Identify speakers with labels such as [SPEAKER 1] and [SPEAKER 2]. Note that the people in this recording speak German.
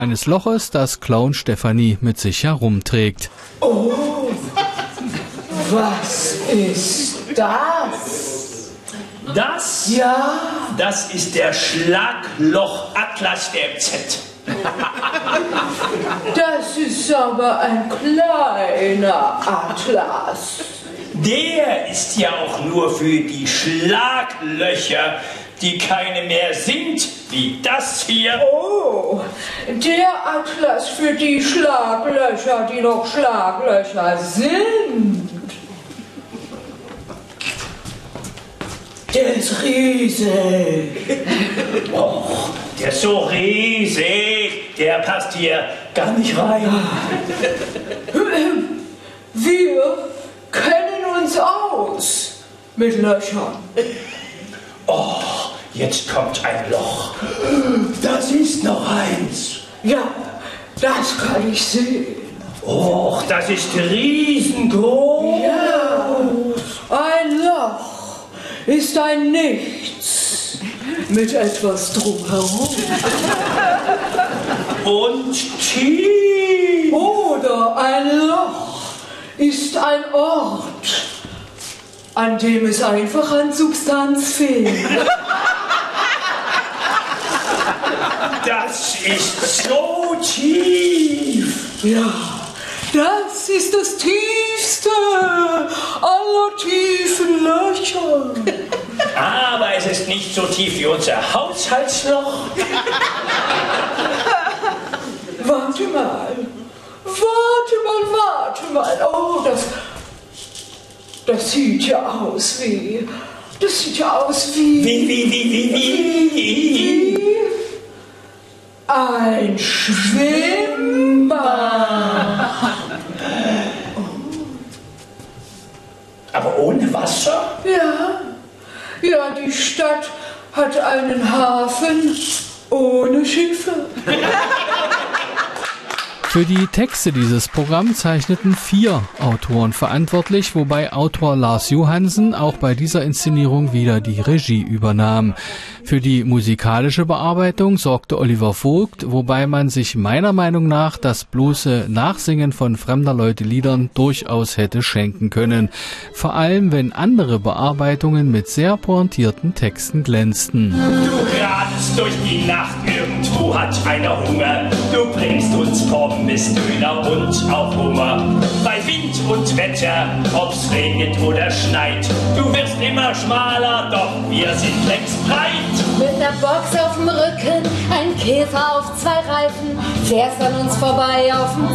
[SPEAKER 1] eines Loches, das Clown Stefanie mit sich herumträgt.
[SPEAKER 2] Oh, was ist das?
[SPEAKER 3] Das?
[SPEAKER 2] Ja?
[SPEAKER 3] Das ist der Schlagloch-Atlas der MZ.
[SPEAKER 2] Das ist aber ein kleiner Atlas.
[SPEAKER 3] Der ist ja auch nur für die Schlaglöcher, die keine mehr sind, wie das hier.
[SPEAKER 2] Oh, der Atlas für die Schlaglöcher, die noch Schlaglöcher sind. Der ist riesig.
[SPEAKER 3] Oh, der ist so riesig, der passt hier gar nicht rein.
[SPEAKER 2] Wir kennen uns aus mit Löchern.
[SPEAKER 3] Oh, jetzt kommt ein Loch. Das ist noch eins.
[SPEAKER 2] Ja, das kann ich sehen.
[SPEAKER 3] Och, das ist riesengroß.
[SPEAKER 2] Ja, ein Loch ist ein Nichts mit etwas drumherum.
[SPEAKER 3] Und tief.
[SPEAKER 2] Oder ein Loch ist ein Ort, an dem es einfach an Substanz fehlt.
[SPEAKER 3] Das ist so tief.
[SPEAKER 2] Ja, das ist das tiefste aller tiefen Löcher.
[SPEAKER 3] Aber es ist nicht so tief wie unser Haushaltsloch.
[SPEAKER 2] Warte mal. Oh, das sieht ja aus wie... Das sieht ja aus wie...
[SPEAKER 3] Wie?
[SPEAKER 2] Ein Schwimmbad.
[SPEAKER 3] Aber ohne Wasser?
[SPEAKER 2] Ja, die Stadt hat einen Hafen ohne Schiffe.
[SPEAKER 1] Für die Texte dieses Programms zeichneten 4 Autoren verantwortlich, wobei Autor Lars Johansen auch bei dieser Inszenierung wieder die Regie übernahm. Für die musikalische Bearbeitung sorgte Oliver Vogt, wobei man sich meiner Meinung nach das bloße Nachsingen von fremder Leute Liedern durchaus hätte schenken können. Vor allem, wenn andere Bearbeitungen mit sehr pointierten Texten glänzten.
[SPEAKER 3] Du radest durch die Nacht, irgendwo hat einer Hunger. Du bringst uns Pommes, Döner und auch Hummer. Bei Wind und Wetter, ob's regnet oder schneit. Du wirst immer schmaler, doch wir sind längst breit.
[SPEAKER 4] Mit ner Box auf dem Rücken, ein Käfer auf 2 Reifen, fährst an uns vorbei auf dem